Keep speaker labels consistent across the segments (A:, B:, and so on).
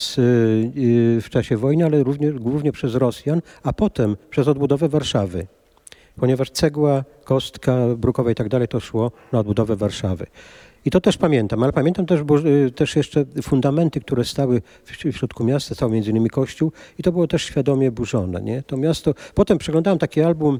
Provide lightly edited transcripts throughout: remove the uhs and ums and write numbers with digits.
A: w czasie wojny, ale głównie przez Rosjan, a potem przez odbudowę Warszawy. Ponieważ cegła, kostka brukowa i tak dalej to szło na odbudowę Warszawy. I to też pamiętam, ale pamiętam też jeszcze fundamenty, które stały w środku miasta, stał między innymi kościół i to było też świadomie burzone. Nie? To miasto, potem przeglądałem taki album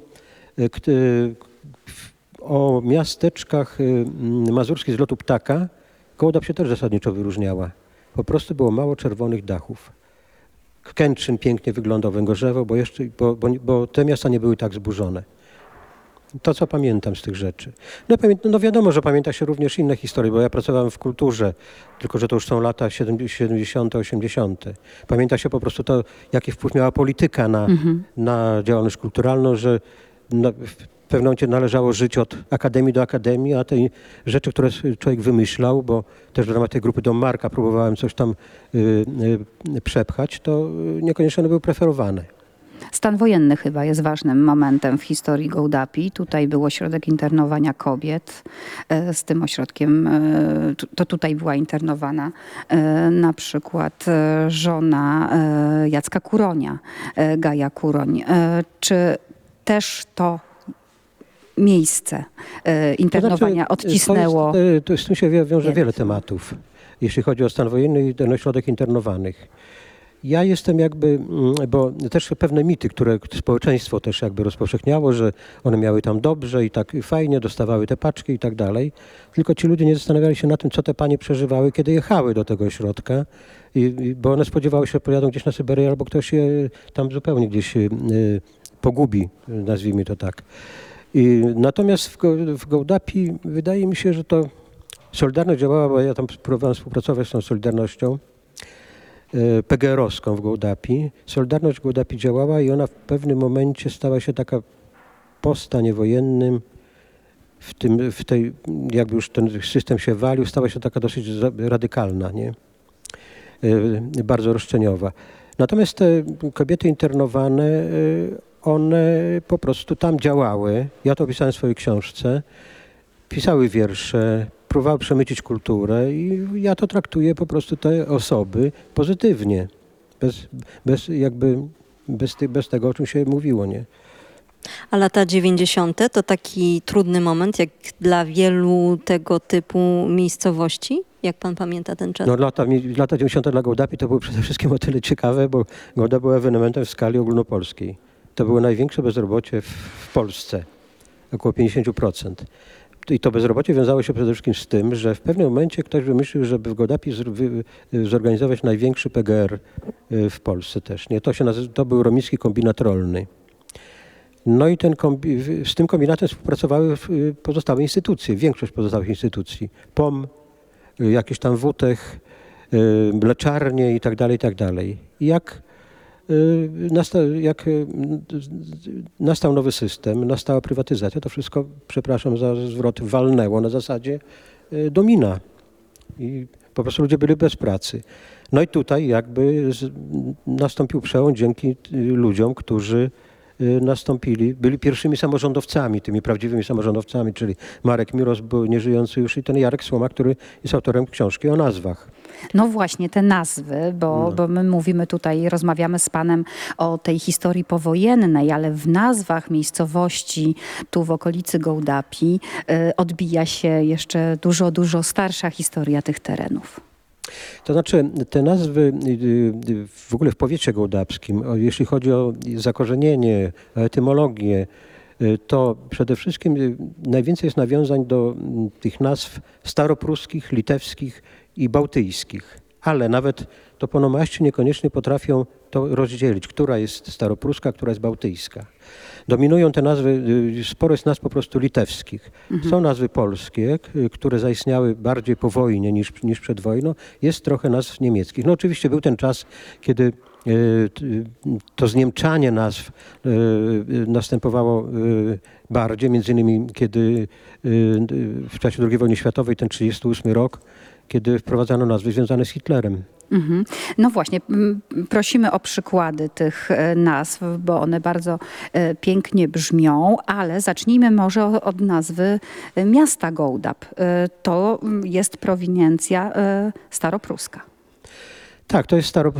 A: o miasteczkach mazurskich z lotu ptaka. Gołdap się też zasadniczo wyróżniała. Po prostu było mało czerwonych dachów. Kętrzyn pięknie wyglądał, Węgorzewo, bo te miasta nie były tak zburzone. To, co pamiętam z tych rzeczy. No wiadomo, że pamięta się również inne historie, bo ja pracowałem w kulturze, tylko że to już są lata 70., 80. Pamięta się po prostu to, jaki wpływ miała polityka na działalność kulturalną, że w pewnym momencie należało żyć od akademii do akademii, a te rzeczy, które człowiek wymyślał, bo też w ramach tej grupy Dom Marka próbowałem coś tam przepchać, to niekoniecznie one były preferowane.
B: Stan wojenny chyba jest ważnym momentem w historii Gołdapi. Tutaj był ośrodek internowania kobiet. Z tym ośrodkiem, to tutaj była internowana na przykład żona Jacka Kuronia, Gaja Kuroń. Czy też to miejsce internowania odcisnęło?
A: Z tym się wiąże wiele tematów, jeśli chodzi o stan wojenny i ten ośrodek internowanych. Ja jestem bo też pewne mity, które społeczeństwo też rozpowszechniało, że one miały tam dobrze i tak fajnie, dostawały te paczki i tak dalej. Tylko ci ludzie nie zastanawiali się na tym, co te panie przeżywały, kiedy jechały do tego ośrodka, bo one spodziewały się, że pojadą gdzieś na Syberię albo ktoś je tam zupełnie gdzieś pogubi, nazwijmy to tak. Natomiast w Gołdapi wydaje mi się, że to Solidarność działała, bo ja tam próbowałem współpracować z tą Solidarnością PGR-owską w Gołdapi. Solidarność w Gołdapi działała i ona w pewnym momencie stała się taka po stanie wojennym, jakby już ten system się walił, stała się taka dosyć radykalna, nie? Bardzo roszczeniowa. Natomiast te kobiety internowane, one po prostu tam działały. Ja to opisałem w swojej książce. Pisały wiersze, próbowały przemycić kulturę i ja to traktuję po prostu te osoby pozytywnie. Bez tego, o czym się mówiło, nie?
C: A lata 90. to taki trudny moment, jak dla wielu tego typu miejscowości? Jak pan pamięta ten czas?
A: No, lata 90. dla Gołdapi to były przede wszystkim o tyle ciekawe, bo Gołdap był ewenementem w skali ogólnopolskiej. To było największe bezrobocie w Polsce, około 50%. I to bezrobocie wiązało się przede wszystkim z tym, że w pewnym momencie ktoś wymyślił, żeby w Gołdapi zorganizować największy PGR w Polsce też. Nie? To był Romicki Kombinat Rolny. No i z tym kombinatem współpracowały pozostałe instytucje, większość pozostałych instytucji. POM, jakiś tam WTECH, mleczarnie i tak dalej, i tak dalej. I jak nastał nowy system, nastała prywatyzacja, to wszystko, przepraszam za zwrot, walnęło na zasadzie domina. I po prostu ludzie byli bez pracy. No i tutaj nastąpił przełom dzięki ludziom, którzy byli pierwszymi samorządowcami, tymi prawdziwymi samorządowcami, czyli Marek Miros był nieżyjący już i ten Jarek Słoma, który jest autorem książki o nazwach.
B: No właśnie, te nazwy, bo my mówimy tutaj, rozmawiamy z panem o tej historii powojennej, ale w nazwach miejscowości tu w okolicy Gołdapi odbija się jeszcze dużo starsza historia tych terenów.
A: To znaczy te nazwy w ogóle w powiecie gołdapskim, jeśli chodzi o zakorzenienie, o etymologię, to przede wszystkim najwięcej jest nawiązań do tych nazw staropruskich, litewskich i bałtyjskich. Ale nawet toponomaści niekoniecznie potrafią to rozdzielić, która jest staropruska, która jest bałtyjska. Dominują te nazwy, sporo jest nazw po prostu litewskich. Są nazwy polskie, które zaistniały bardziej po wojnie niż przed wojną. Jest trochę nazw niemieckich. No oczywiście był ten czas, kiedy to zniemczanie nazw następowało bardziej, między innymi kiedy w czasie II wojny światowej, ten 1938 rok, kiedy wprowadzano nazwy związane z Hitlerem.
B: No właśnie, prosimy o przykłady tych nazw, bo one bardzo pięknie brzmią, ale zacznijmy może od nazwy miasta Gołdap. To jest prowiniencja staropruska.
A: Tak, to jest